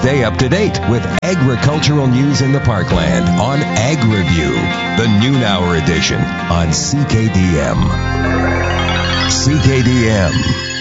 Stay up to date with agricultural news in the Parkland on Ag Review, the noon hour edition on CKDM. CKDM.